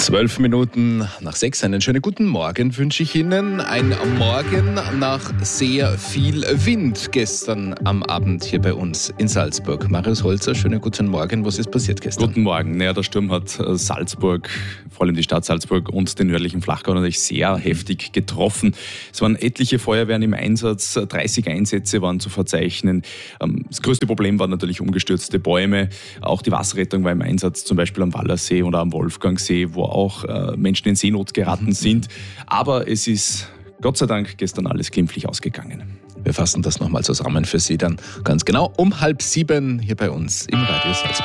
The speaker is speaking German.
6:12. Einen schönen guten Morgen wünsche ich Ihnen. Ein Morgen nach sehr viel Wind gestern am Abend hier bei uns in Salzburg. Marius Holzer, schönen guten Morgen. Was ist passiert gestern? Guten Morgen. Naja, der Sturm hat Salzburg, vor allem die Stadt Salzburg und den nördlichen Flachgau natürlich sehr heftig getroffen. Es waren etliche Feuerwehren im Einsatz, 30 Einsätze waren zu verzeichnen. Das größte Problem waren natürlich umgestürzte Bäume. Auch die Wasserrettung war im Einsatz, zum Beispiel am Wallersee oder am Wolfgangsee, wo auch Menschen in Seenot geraten sind. Aber es ist Gott sei Dank gestern alles glimpflich ausgegangen. Wir fassen das nochmal zusammen für Sie dann ganz genau um 6:30 hier bei uns im Radio Salzburg.